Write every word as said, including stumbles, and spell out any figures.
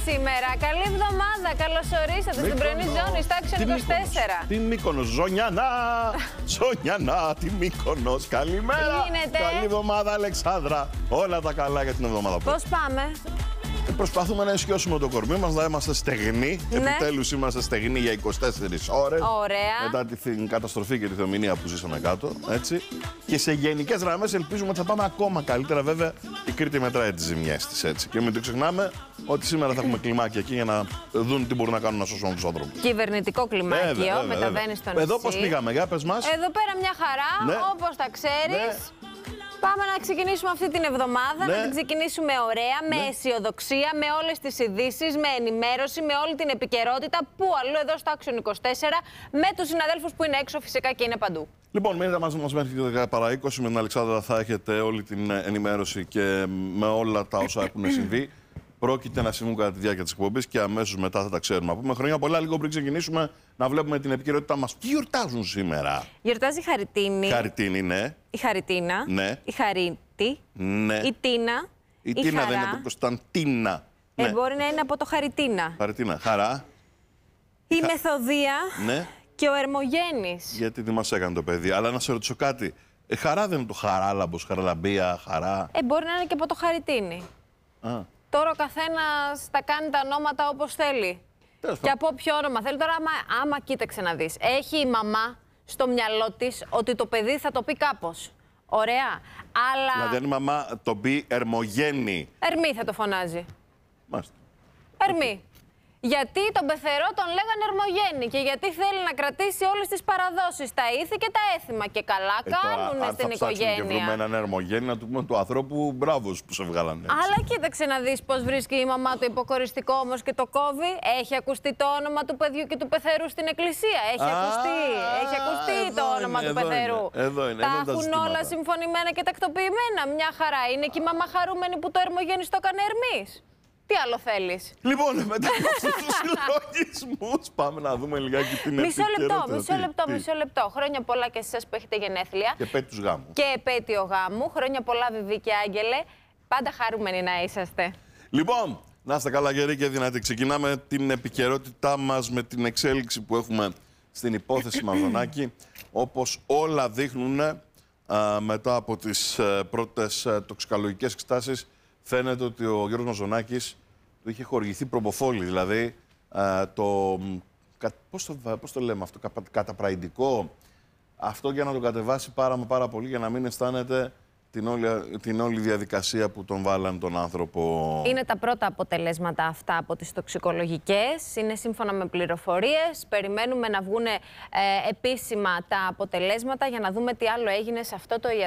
σήμερα. Καλή εβδομάδα. Καλώς ορίσατε στην πρωινή ζώνη στο Action είκοσι τέσσερα. Τι Μύκονος, Ζωνιανά! Ζωνιανά, τι Μύκονος. Καλημέρα! γίνεται? Καλή εβδομάδα, Αλεξάνδρα. Όλα τα καλά για την εβδομάδα που. Πώς πάμε? Προσπαθούμε να ισιώσουμε το κορμί μας, να είμαστε στεγνοί. Ναι. Επιτέλους είμαστε στεγνοί για είκοσι τέσσερις ώρες. Ωραία. Μετά την καταστροφή και τη θεομηνία που ζήσαμε κάτω. Έτσι. Και σε γενικές γραμμές ελπίζουμε ότι θα πάμε ακόμα καλύτερα. Βέβαια, η Κρήτη μετράει τις ζημιές της. Έτσι. Και μην το ξεχνάμε ότι σήμερα θα έχουμε κλιμάκια εκεί για να δουν τι μπορούν να κάνουν να σώσουν τους άνθρωπους. Κυβερνητικό κλιμάκιο, Βέβαια, βέβαια, μεταβαίνει βέβαια. στο νησί. Εδώ πώς πήγαμε, για πες μας. Εδώ πέρα μια χαρά, Ναι. όπως τα ξέρεις. Ναι. Πάμε να ξεκινήσουμε αυτή την εβδομάδα, Ναι. να την ξεκινήσουμε ωραία, με Ναι. αισιοδοξία, με όλες τις ειδήσεις, με ενημέρωση, με όλη την επικαιρότητα. Πού αλλού εδώ στο Action είκοσι τέσσερα, με τους συναδέλφους που είναι έξω φυσικά και είναι παντού. Λοιπόν, μείνετε μαζί μας μέχρι τις δέκα παρά είκοσι. Με την Αλεξάνδρα θα έχετε όλη την ενημέρωση και με όλα τα όσα έχουν συμβεί. Πρόκειται να συμβούν κατά τη διάρκεια της εκπομπής και αμέσως μετά θα τα ξέρουμε. Να πούμε χρόνια πολλά, λίγο πριν ξεκινήσουμε, να βλέπουμε την επικαιρότητά μας. Τι γιορτάζουν σήμερα? Γιορτάζει η Χαριτίνη. Χαριτίνη, ναι. Η Χαριτίνα. Ναι. Η Χαρίτη. Ναι. Η Τίνα. Η, η Τίνα Χαρά. δεν είναι από Κωνσταντίνα. Ε, Ναι. μπορεί να είναι από το Χαριτίνα. Χαριτίνα. Χαρά. Η Χα- Μεθοδία Ναι. και ο Ερμογένης. Γιατί τι μας έκανε το παιδί. Αλλά να σε ρωτήσω κάτι. Ε, χαρά δεν είναι το χαράλαμπος, χαραλαμπία, χαρά. Ε, μπορεί να είναι και από το Χαριτίνη. Α. Τώρα ο καθένας τα κάνει τα ονόματα όπως θέλει. Τέλος Και πάντων. από ποιο όνομα θέλει. Τώρα, άμα, άμα κοίταξε να δεις, έχει η μαμά στο μυαλό της ότι το παιδί θα το πει κάπως. Ωραία. Αλλά Δηλαδή αν η μαμά το πει Ερμογένη. Ερμή θα το φωνάζει. Μάλιστα. Ερμή. Γιατί τον πεθερό τον λέγανε Ερμογένη και γιατί θέλει να κρατήσει όλες τις παραδόσεις, τα ήθη και τα έθιμα. Και καλά Ε, τώρα, κάνουνε αν στην θα ψάξουμε και βρούμε οικογένεια. έναν Ερμογένη, να του πούμε του ανθρώπου μπράβος που σε βγάλανε. Έτσι. Αλλά κοίταξε να δεις πώς βρίσκει η μαμά το υποκοριστικό όμως και το κόβει. Έχει ακουστεί το όνομα του παιδιού και του πεθερού στην εκκλησία. Έχει Α, ακουστεί, έχει ακουστεί εδώ το όνομα είναι, του εδώ πεθερού. είναι, εδώ είναι, τα εδώ είναι τα έχουν ζητήματα. όλα συμφωνημένα και τακτοποιημένα. Μια χαρά. Είναι και η μαμά χαρούμενη που το Ερμογένης το έκανε Ερμής. Τι άλλο θέλεις? Λοιπόν, μετά από αυτούς τους συλλογισμούς, πάμε να δούμε λιγάκι την Μισό λεπτό, επικαιρότητα. μισό Τι, λεπτό, τι. μισό λεπτό. Χρόνια πολλά και σε εσάς που έχετε γενέθλια. Και πέτει τους γάμου. Και επέτειο γάμου. Χρόνια πολλά, Βιβί και Άγγελε. Πάντα χαρούμενοι να είσαστε. Λοιπόν, να είστε καλά γεροί και δυνατοί. Ξεκινάμε την επικαιρότητά μας με την εξέλιξη που έχουμε στην υπόθεση Μαζονάκη. Όπως όλα δείχνουν, α, μετά από τις α, πρώτες α, τοξικολογικές εξετάσεις, φαίνεται ότι ο Γιώργος Μαζονάκης του είχε χορηγηθεί προποφόλη. Δηλαδή, α, το, κα, πώς το, πώς το λέμε αυτό, κατα, καταπραϊντικό, αυτό για να τον κατεβάσει πάρα μα πάρα πολύ, για να μην αισθάνεται την όλη, την όλη διαδικασία που τον βάλαν τον άνθρωπο. Είναι τα πρώτα αποτελέσματα αυτά από τις τοξικολογικές. Είναι σύμφωνα με πληροφορίες. Περιμένουμε να βγουν ε, επίσημα τα αποτελέσματα για να δούμε τι άλλο έγινε σε αυτό το ιατρικό.